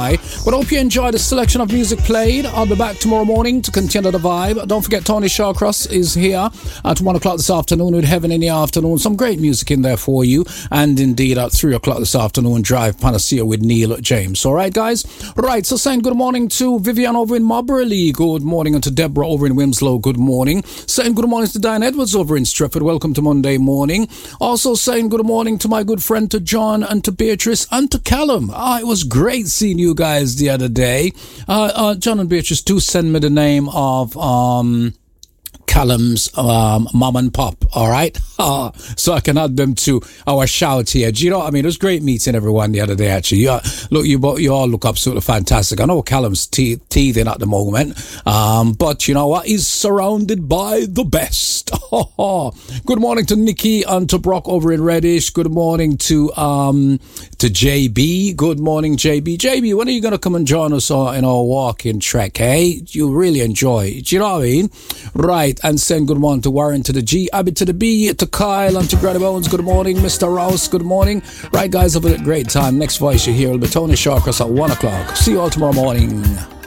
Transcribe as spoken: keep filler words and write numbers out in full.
But I hope you enjoyed the selection of music played. I'll be back tomorrow morning to continue the vibe. Don't forget Tony Shawcross is here at one o'clock this afternoon with Heaven in the Afternoon. Some great music in there for you. And indeed at three o'clock this afternoon, Drive Panacea with Neil James. All right, guys? Right, so saying good morning to Vivian over in Moberly. Good morning. And to Deborah over in Winslow. Good morning. Saying good morning to Diane Edwards over in Stratford. Welcome to Monday morning. Also saying good morning to my good friend to John and to Beatrice and to Callum. Ah, it was great seeing you guys the other day. Uh, uh, John and Beatrice do send me the name of um, Callum's um, mom and pop, all right? Uh, so I can add them to our shout here. Do you know what I mean? It was great meeting everyone the other day, actually. You, look, you, you all look absolutely fantastic. I know Callum's te- teething at the moment, um, but you know what? He's surrounded by the best. Good morning to Nikki and to Brock over in Reddish. Good morning to um, to J B. Good morning, J B. J B, when are you going to come and join us in our walking trek, hey? You really enjoy. Do you know what I mean? Right. And send good morning to Warren, to the G, Abby to the B, to Kyle and to Granny Bones. Good morning, Mister Rouse. Good morning. Right, guys, have a great time. Next voice you hear will be Tony Shawcross at one o'clock. See you all tomorrow morning.